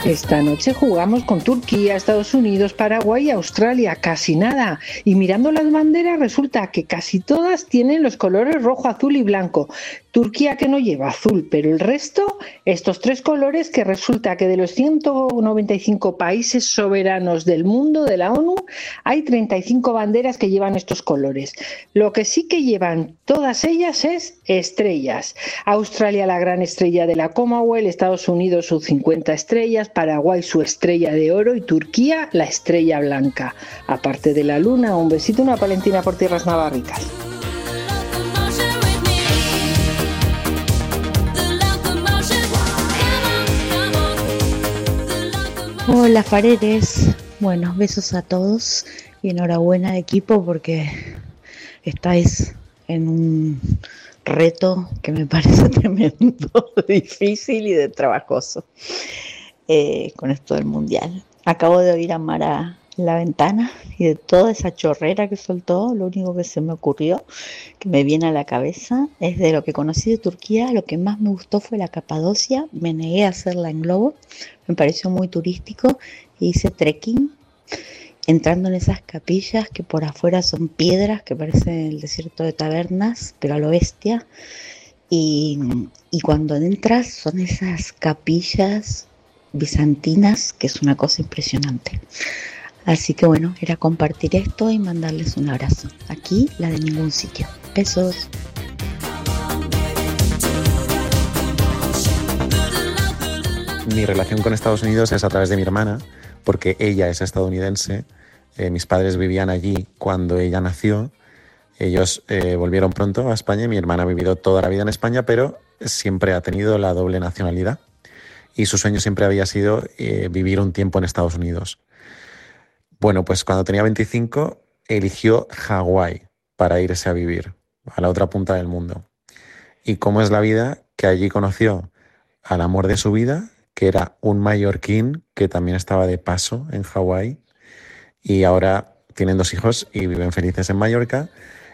Esta noche jugamos con Turquía, Estados Unidos, Paraguay y Australia, casi nada. Y mirando las banderas resulta que casi todas tienen los colores rojo, azul y blanco. Turquía que no lleva azul, pero el resto, estos tres colores que resulta que de los 195 países soberanos del mundo de la ONU, hay 35 banderas que llevan estos colores. Lo que sí que llevan todas ellas es estrellas. Australia la gran estrella de la Commonwealth, Estados Unidos sus 50 estrellas, Paraguay su estrella de oro y Turquía la estrella blanca. Aparte de la luna, un besito, una palentina por tierras navarricas. Hola Fareres, bueno, besos a todos y enhorabuena de equipo porque estáis en un reto que me parece tremendo, difícil y de trabajoso con esto del mundial. Acabo de oír a Mara La Ventana y de toda esa chorrera que soltó, lo único que se me ocurrió, que me viene a la cabeza, es de lo que conocí de Turquía, lo que más me gustó fue la Capadocia, me negué a hacerla en globo, me pareció muy turístico, e hice trekking, entrando en esas capillas que por afuera son piedras, que parecen el desierto de Tabernas, pero a lo bestia, y cuando entras son esas capillas bizantinas, que es una cosa impresionante. Así que bueno, era compartir esto y mandarles un abrazo. Aquí, la de ningún sitio. Besos. Mi relación con Estados Unidos es a través de mi hermana, porque ella es estadounidense. Mis padres vivían allí cuando ella nació. Ellos volvieron pronto a España y mi hermana ha vivido toda la vida en España, pero siempre ha tenido la doble nacionalidad. Y su sueño siempre había sido vivir un tiempo en Estados Unidos. Bueno, pues cuando tenía 25 eligió Hawái para irse a vivir a la otra punta del mundo. Y cómo es la vida, que allí conoció al amor de su vida, que era un mallorquín que también estaba de paso en Hawái, y ahora tienen 2 hijos y viven felices en Mallorca.